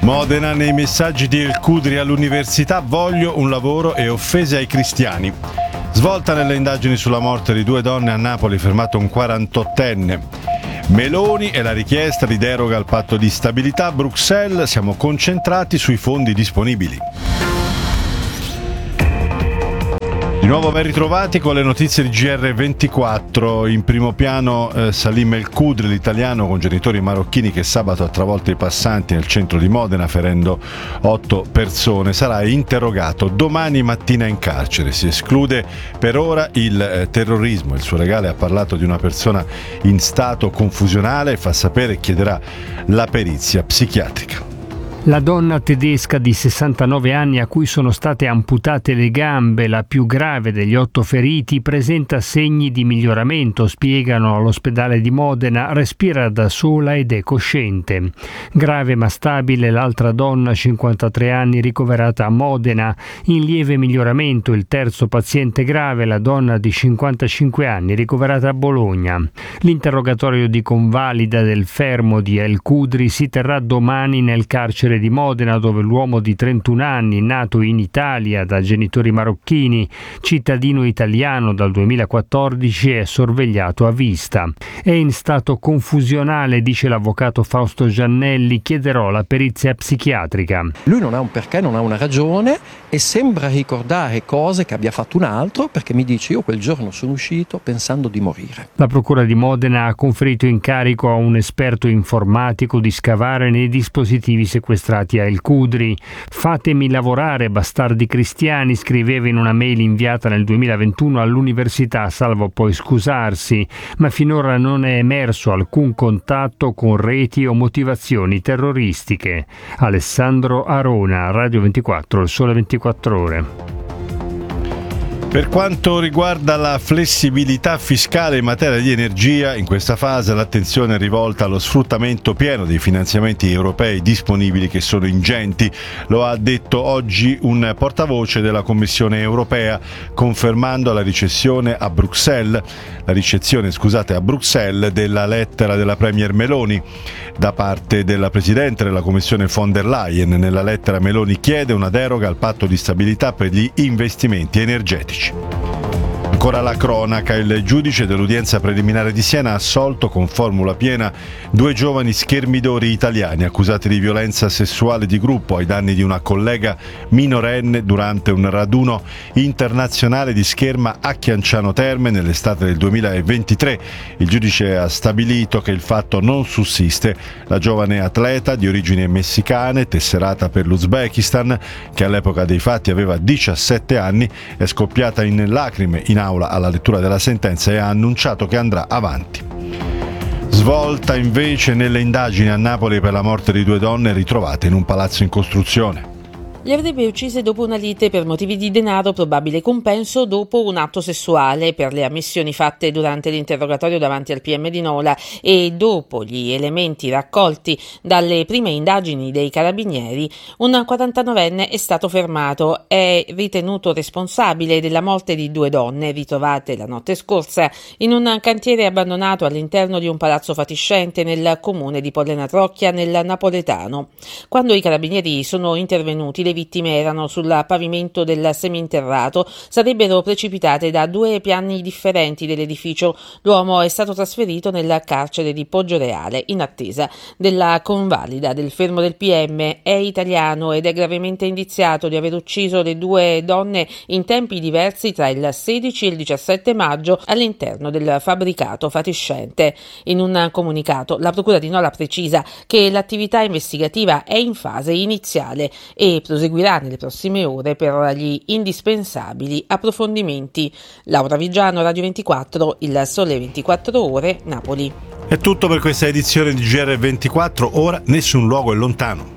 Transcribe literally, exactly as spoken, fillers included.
Modena, nei messaggi di El Khudri all'università, voglio un lavoro e offese ai cristiani. Svolta nelle indagini sulla morte di due donne a Napoli, fermato un quarantottenne. Meloni e la richiesta di deroga al patto di stabilità. Bruxelles, siamo concentrati sui fondi disponibili. Di nuovo ben ritrovati con le notizie di G R ventiquattro. In primo piano eh, Salim El Khudri, l'italiano con genitori marocchini che sabato ha travolto i passanti nel centro di Modena ferendo otto persone. Sarà interrogato domani mattina in carcere. Si esclude per ora il eh, terrorismo. Il suo legale ha parlato di una persona in stato confusionale e fa sapere che chiederà la perizia psichiatrica. La donna tedesca di sessantanove anni a cui sono state amputate le gambe, la più grave degli otto feriti, presenta segni di miglioramento, spiegano all'ospedale di Modena, respira da sola ed è cosciente. Grave ma stabile l'altra donna, cinquantatré anni, ricoverata a Modena. In lieve miglioramento il terzo paziente grave, la donna di cinquantacinque anni, ricoverata a Bologna. L'interrogatorio di convalida del fermo di El Khudri si terrà domani nel carcere di Modena, dove l'uomo di trentuno anni, nato in Italia da genitori marocchini, cittadino italiano dal duemilaquattordici, è sorvegliato a vista. È in stato confusionale, dice l'avvocato Fausto Giannelli, chiederò la perizia psichiatrica. Lui non ha un perché, non ha una ragione e sembra ricordare cose che abbia fatto un altro, perché mi dice: io quel giorno sono uscito pensando di morire. La procura di Modena ha conferito incarico a un esperto informatico di scavare nei dispositivi sequestrati a El Khudri. Fatemi lavorare, bastardi cristiani, scriveva in una mail inviata nel duemilaventuno all'università, salvo poi scusarsi, ma finora non è emerso alcun contatto con reti o motivazioni terroristiche. Alessandro Arona, Radio ventiquattro, Il Sole ventiquattro Ore. Per quanto riguarda la flessibilità fiscale in materia di energia, in questa fase l'attenzione è rivolta allo sfruttamento pieno dei finanziamenti europei disponibili, che sono ingenti. Lo ha detto oggi un portavoce della Commissione europea, confermando la ricezione a Bruxelles, la ricezione, scusate, a Bruxelles della lettera della Premier Meloni da parte della Presidente della Commissione von der Leyen. Nella lettera Meloni chiede una deroga al patto di stabilità per gli investimenti energetici. Ancora la cronaca, il giudice dell'udienza preliminare di Siena ha assolto con formula piena due giovani schermidori italiani accusati di violenza sessuale di gruppo ai danni di una collega minorenne durante un raduno internazionale di scherma a Chianciano Terme nell'estate del duemilaventitré. Il giudice ha stabilito che il fatto non sussiste. La giovane atleta di origini messicane, tesserata per l'Uzbekistan, che all'epoca dei fatti aveva diciassette anni, è scoppiata in lacrime in aula alla lettura della sentenza e ha annunciato che andrà avanti. Svolta invece nelle indagini a Napoli per la morte di due donne ritrovate in un palazzo in costruzione. Le avrebbe uccise dopo una lite per motivi di denaro, probabile compenso dopo un atto sessuale, per le ammissioni fatte durante l'interrogatorio davanti al P M di Nola e dopo gli elementi raccolti dalle prime indagini dei carabinieri. Un quarantanovenne è stato fermato, è ritenuto responsabile della morte di due donne ritrovate la notte scorsa in un cantiere abbandonato all'interno di un palazzo fatiscente nel comune di Pollena Trocchia, nel napoletano. Quando i carabinieri sono intervenuti, le vittime erano sul pavimento del seminterrato, sarebbero precipitate da due piani differenti dell'edificio. L'uomo è stato trasferito nel carcere di Poggioreale in attesa della convalida del fermo del P M. È italiano ed è gravemente indiziato di aver ucciso le due donne in tempi diversi tra il sedici e il diciassette maggio all'interno del fabbricato fatiscente. In un comunicato la procura di Nola precisa che l'attività investigativa è in fase iniziale e proseguirà nelle prossime ore per gli indispensabili approfondimenti. Laura Vigiano, Radio ventiquattro, Il Sole ventiquattro Ore, Napoli. È tutto per questa edizione di G R ventiquattro, ora nessun luogo è lontano.